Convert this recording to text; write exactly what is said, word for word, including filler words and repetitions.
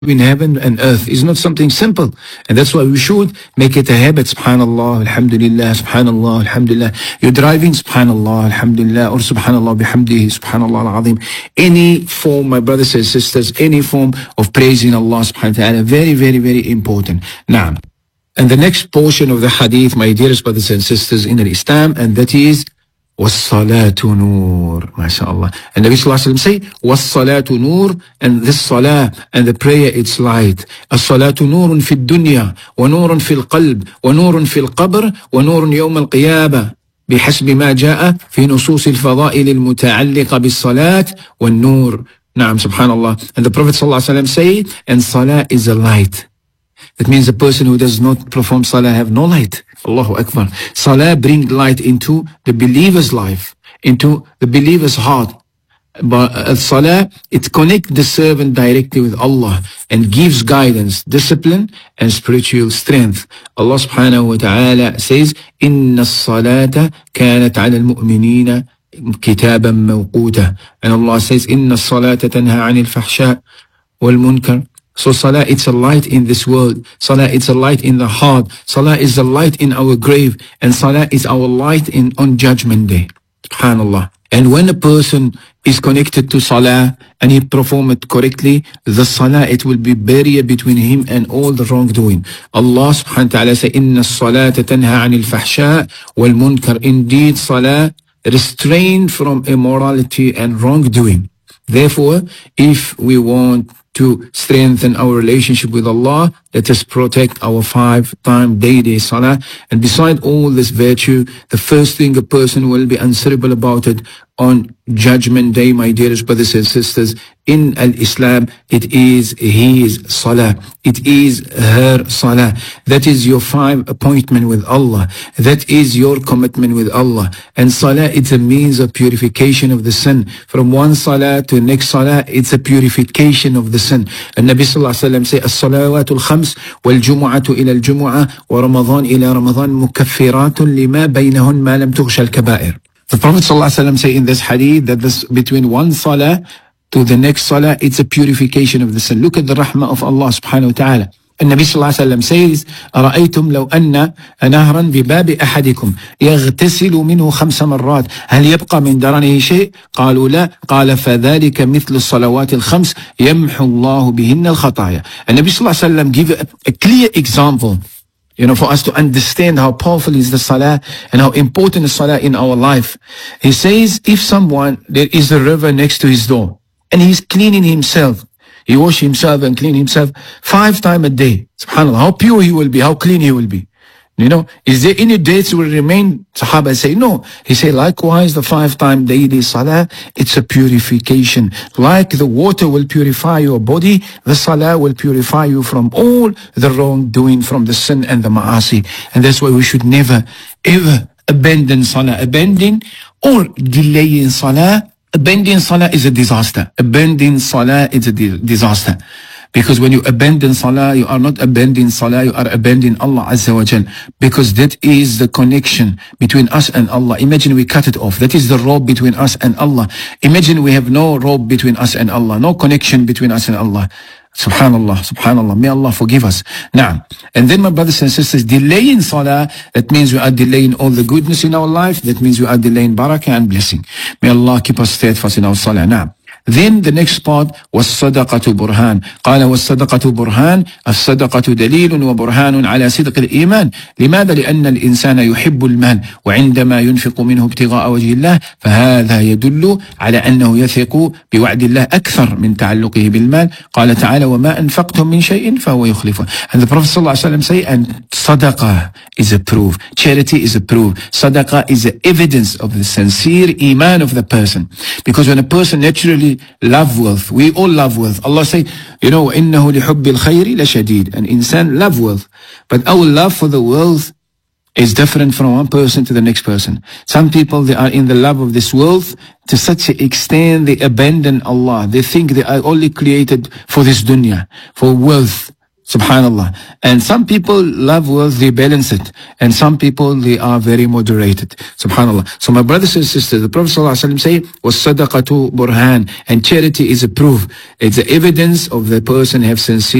between heaven and earth is not something simple. And that's why we should make it a habit. Subhanallah, alhamdulillah, subhanallah, alhamdulillah. You're driving, subhanallah, alhamdulillah, or subhanallah bihamdihi, subhanallah al-azim. Any form, my brothers and sisters, any form of praising Allah subhanahu wa ta'ala, very, very, very important. Now, and the next portion of the hadith, my dearest brothers and sisters in Islam, and that is وَالصَّلَاةُ نُور. MashaAllah. And Nabi Sallallahu Alaihi Wasallam say, وَالصَّلَاةُ نُور, and this salah and the prayer, it's light. الصَّلَاةُ نُورٌ فِي الدُّنْيا وَنُورٌ فِي الْقَلْبِ وَنُورٌ فِي الْقَبْرِ وَنُورٌ يَوْمَ الْقِيَامَةِ بحسب ما جاء في نصوص الفضائل المتعلقة بالصلاة والنور. نعم, subhanallah. And the Prophet Sallallahu Alaihi Wasallam say, and salah is a light. That means a person who does not perform salah have no light. Allahu Akbar. Salah brings light into the believer's life, into the believer's heart. But uh, salah, it connects the servant directly with Allah and gives guidance, discipline, and spiritual strength. Allah subhanahu wa ta'ala says, إِنَّ الصَّلَاةَ كَانَتْ عَلَى الْمُؤْمِنِينَ كِتَابًا مَوْقُوتًا. And Allah says, إِنَّ الصَّلَاةَ تَنْهَى عَنِ الْفَحْشَاءِ وَالْمُنْكَرِ. So salah, it's a light in this world. Salah, it's a light in the heart. Salah is a light in our grave. And salah is our light in on Judgment Day. SubhanAllah. And when a person is connected to salah and he perform it correctly, the salah, it will be barrier between him and all the wrongdoing. Allah subhanahu wa ta'ala say, إِنَّ الصَّلَاةَ تَنْهَى عَنِ الْفَحْشَاءِ وَالْمُنْكَرِ. Indeed, salah restrain from immorality and wrongdoing. Therefore, if we want to strengthen our relationship with Allah, let us protect our five-time daily salah. And beside all this virtue, the first thing a person will be answerable about it on Judgment Day, my dearest brothers and sisters, in Al-Islam, it is his salah. It is her salah. That is your five appointment with Allah. That is your commitment with Allah. And salah, it's a means of purification of the sin. From one salah to the next salah, it's a purification of the sin. And Nabi Sallallahu Alaihi Wasallam say, الصلوات الخمس والجمعة إلى الجمعة ورمضان إلى رمضان مكفرات لما بينهن ما لم تغش الكبائر. The Prophet ﷺ say in this hadith that this between one salah to the next salah, it's a purification of the sin. Look at the rahmah of Allah subhanahu wa ta'ala. And Nabi sallallahu alayhi wa sallam says, أرأيتم لو أن نهرا بباب أحدكم يغتسل منه خمس مرات هل يبقى من درنه شيء؟ قالوا لا. قال فذلك مثل الصلوات الخمس يمحو الله بهن الخطايا. And Nabi sallallahu alayhi wa sallam give a, a clear example, you know, for us to understand how powerful is the salah and how important is salah in our life. He says, if someone, there is a river next to his door and he's cleaning himself, he wash himself and clean himself five times a day. SubhanAllah, how pure he will be, how clean he will be. You know, is there any dates will remain? Sahaba say, no. He say, likewise, the five-time daily salah, it's a purification. Like the water will purify your body, the salah will purify you from all the wrongdoing, from the sin and the ma'asi. And that's why we should never, ever abandon salah. Abandon or delay in salah. Abandoning salah is a disaster. Abandoning salah is a di disaster. Because when you abandon salah, you are not abandoning salah, you are abandoning Allah Azza wa Jal. Because that is the connection between us and Allah. Imagine we cut it off. That is the rope between us and Allah. Imagine we have no rope between us and Allah, no connection between us and Allah. Subhanallah, subhanallah. May Allah forgive us. Now, and then my brothers and sisters, delaying salah, that means we are delaying all the goodness in our life. That means we are delaying barakah and blessing. May Allah keep us steadfast in our salah. Now, then the next part was صدقة برهان. قال والصدقة برهان. الصدقة دليل وبرهان على صدق الإيمان. لماذا؟ لأن الإنسان يحب المال وعندما ينفق منه ابتغاء وجه الله فهذا يدل على أنه يثق بوعد الله أكثر من تعلقه بالمال. قال تعالى وما أنفقتم من شيء فهو يخلفه. And the Prophet صلى الله عليه وسلم say, and sadaqah is a proof, charity is a proof, sadaqah is the evidence of the sincere iman of the person. Because when a person naturally love wealth, we all love wealth. Allah say, you know, إِنَّهُ لِحُبِّ الْخَيْرِ لَشَدِيدٌ. An insan love wealth. But our love for the wealth is different from one person to the next person. Some people, they are in the love of this wealth to such an extent they abandon Allah. They think they are only created for this dunya, for wealth. Subhanallah. And some people love wealth, they balance it. And some people, they are very moderated. Subhanallah. So my brothers and sisters, the Prophet ﷺ say, وَالصَّدَقَةُ burhan. And charity is a proof. It's the evidence of the person have sincere